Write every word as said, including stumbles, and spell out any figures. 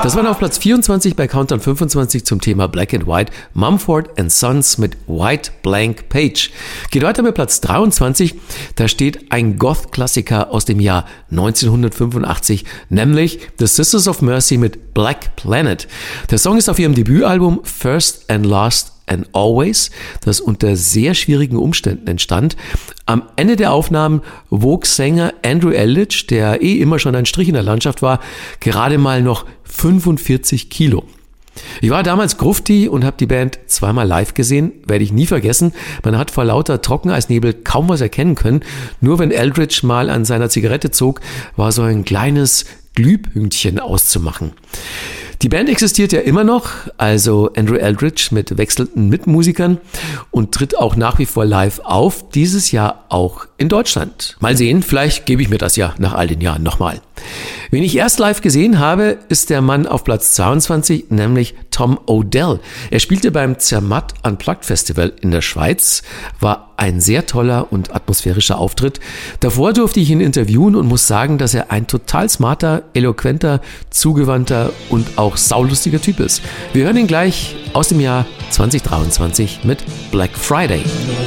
Das waren auf Platz vierundzwanzig bei Countdown fünfundzwanzig zum Thema Black and White, Mumford and Sons mit White Blank Page. Geht weiter mit Platz dreiundzwanzig, da steht ein Goth-Klassiker aus dem Jahr neunzehnhundertfünfundachtzig, nämlich The Sisters of Mercy mit Black Planet. Der Song ist auf ihrem Debütalbum First and Last and Always, das unter sehr schwierigen Umständen entstand. Am Ende der Aufnahmen wog Sänger Andrew Eldritch, der eh immer schon ein Strich in der Landschaft war, gerade mal noch fünfundvierzig Kilo. Ich war damals Grufti und habe die Band zweimal live gesehen, werde ich nie vergessen. Man hat vor lauter Trockeneisnebel kaum was erkennen können. Nur wenn Eldritch mal an seiner Zigarette zog, war so ein kleines Glühpünktchen auszumachen. Die Band existiert ja immer noch, also Andrew Eldritch mit wechselnden Mitmusikern und tritt auch nach wie vor live auf, dieses Jahr auch in Deutschland. Mal sehen, vielleicht gebe ich mir das ja nach all den Jahren nochmal. Wen ich erst live gesehen habe, ist der Mann auf Platz zweiundzwanzig, nämlich Tom Odell. Er spielte beim Zermatt Unplugged Festival in der Schweiz, war ein sehr toller und atmosphärischer Auftritt. Davor durfte ich ihn interviewen und muss sagen, dass er ein total smarter, eloquenter, zugewandter und auch saulustiger Typ ist. Wir hören ihn gleich aus dem Jahr zwanzig dreiundzwanzig mit Black Friday.